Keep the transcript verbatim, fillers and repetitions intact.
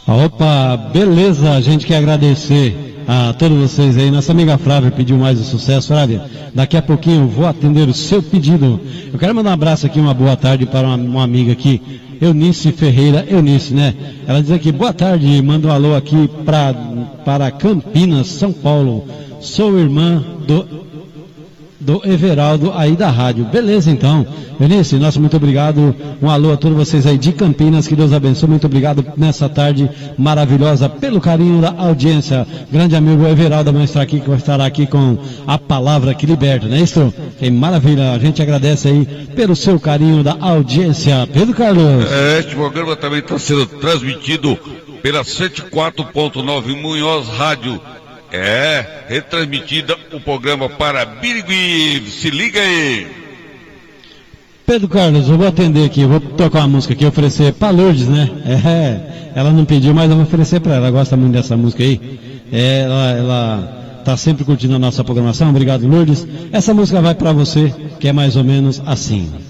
Opa, beleza, a gente quer agradecer a todos vocês aí. Nossa amiga Flávia pediu mais um sucesso. Flávia, daqui a pouquinho eu vou atender o seu pedido. Eu quero mandar um abraço aqui, uma boa tarde para uma, uma amiga aqui, Eunice Ferreira, Eunice, né? Ela diz aqui, boa tarde, manda um alô aqui pra, para Campinas, São Paulo. Sou irmã do... do Everaldo aí da rádio. Beleza, então. Eunice, nosso muito obrigado. Um alô a todos vocês aí de Campinas. Que Deus abençoe. Muito obrigado nessa tarde maravilhosa pelo carinho da audiência. Grande amigo Everaldo vai estar aqui, vai estar aqui com a palavra que liberta, não é isso? Que maravilha. A gente agradece aí pelo seu carinho da audiência. Pedro Carlos. É, este programa também está sendo transmitido pela cento e quatro ponto nove Munhoz Rádio. É, retransmitida o programa para Birigui. Se liga aí. Pedro Carlos, eu vou atender aqui, eu vou tocar uma música aqui, oferecer para Lourdes, né? É, ela não pediu, mas eu vou oferecer para ela, ela gosta muito dessa música aí. É, ela, ela tá sempre curtindo a nossa programação, obrigado Lourdes. Essa música vai para você, que é mais ou menos assim.